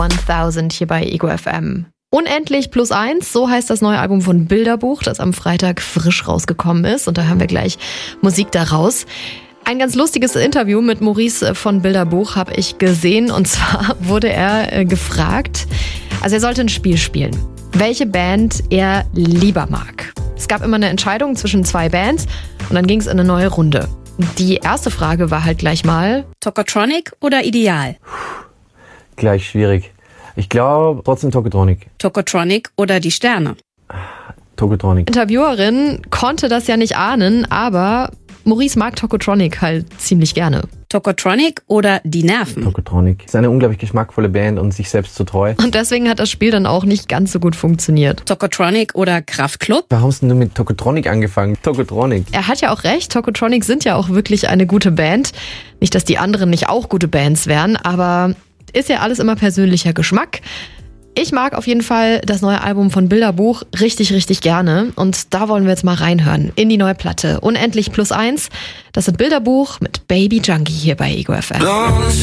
1000 hier bei Ego FM. Unendlich plus 1, so heißt das neue Album von Bilderbuch, das am Freitag frisch rausgekommen ist. Und da hören wir gleich Musik daraus. Ein ganz lustiges Interview mit Maurice von Bilderbuch habe ich gesehen. Und zwar wurde er gefragt, also er sollte ein Spiel spielen, welche Band er lieber mag. Es gab immer eine Entscheidung zwischen 2 Bands und dann ging es in eine neue Runde. Die erste Frage war halt gleich mal: Tokotronic oder Ideal? Gleich schwierig. Ich glaube trotzdem Tokotronic. Tokotronic oder die Sterne? Tokotronic. Die Interviewerin konnte das ja nicht ahnen, aber Maurice mag Tokotronic halt ziemlich gerne. Tokotronic oder die Nerven? Tokotronic. Ist eine unglaublich geschmackvolle Band und sich selbst so treu. Und deswegen hat das Spiel dann auch nicht ganz so gut funktioniert. Tokotronic oder Kraftklub? Warum hast denn du mit Tokotronic angefangen? Tokotronic. Er hat ja auch recht, Tokotronic sind ja auch wirklich eine gute Band. Nicht, dass die anderen nicht auch gute Bands wären, aber ist ja alles immer persönlicher Geschmack. Ich mag auf jeden Fall das neue Album von Bilderbuch richtig, richtig gerne. Und da wollen wir jetzt mal reinhören in die neue Platte. Unendlich plus 1. Das sind Bilderbuch mit Baby Junkie hier bei Ego FM.